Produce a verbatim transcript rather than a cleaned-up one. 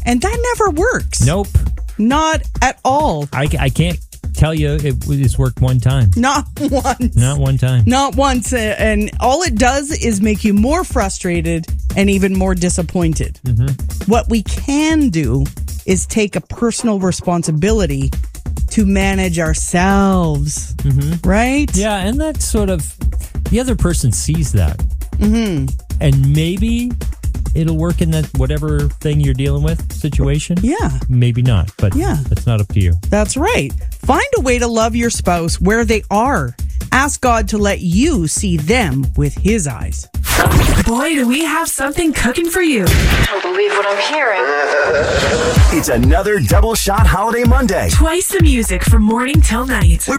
And that never works. Nope. Not at all. I, I can't tell you it it's worked one time. Not once. Not one time. Not once. And all it does is make you more frustrated and even more disappointed. Mm-hmm. What we can do is take a personal responsibility to manage ourselves. Mm-hmm. Right? Yeah, and that's sort of, the other person sees that. Mm-hmm. And maybe it'll work in that whatever thing you're dealing with situation. Yeah. Maybe not, but yeah. That's not up to you. That's right. Find a way to love your spouse where they are. Ask God to let you see them with his eyes. Boy, do we have something cooking for you. I don't believe what I'm hearing. It's another Double Shot Holiday Monday. Twice the music from morning till night.